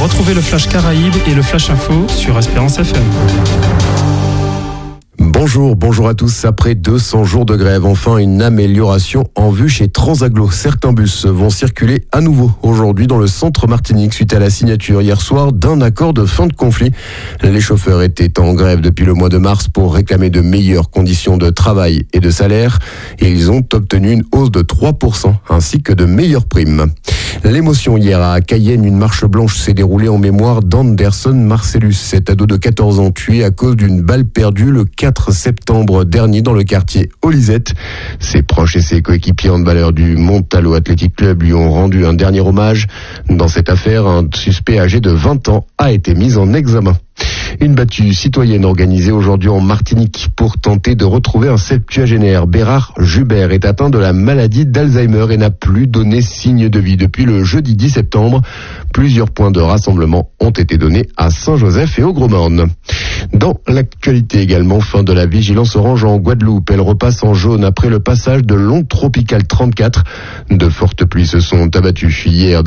Retrouvez le Flash Caraïbes et le Flash Info sur Espérance FM. Bonjour à tous. Après 200 jours de grève, enfin une amélioration en vue chez Transaglo. Certains bus vont circuler à nouveau aujourd'hui dans le centre Martinique suite à la signature hier soir d'un accord de fin de conflit. Les chauffeurs étaient en grève depuis le mois de mars pour réclamer de meilleures conditions de travail et de salaire. Et ils ont obtenu une hausse de 3% ainsi que de meilleures primes. L'émotion hier à Cayenne, une marche blanche s'est déroulée en mémoire d'Anderson Marcellus, cet ado de 14 ans tué à cause d'une balle perdue le 4 septembre dernier dans le quartier Olisette. Ses proches et ses coéquipiers handballeurs du Montalo Athletic Club lui ont rendu un dernier hommage. Dans cette affaire, un suspect âgé de 20 ans a été mis en examen. Une battue citoyenne organisée aujourd'hui en Martinique pour tenter de retrouver un septuagénaire. Bérard Jubert est atteint de la maladie d'Alzheimer et n'a plus donné signe de vie depuis le jeudi 10 septembre. Plusieurs points de rassemblement ont été donnés à Saint-Joseph et au Gros-Morne. Dans l'actualité également, fin de la vigilance orange en Guadeloupe. Elle repasse en jaune après le passage de l'onde tropicale 34. De fortes pluies se sont abattues hier